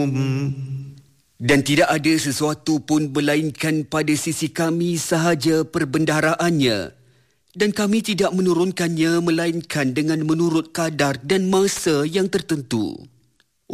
Dan tidak ada sesuatu pun melainkan pada sisi kami sahaja perbendaharaannya. Dan kami tidak menurunkannya melainkan dengan menurut kadar dan masa yang tertentu.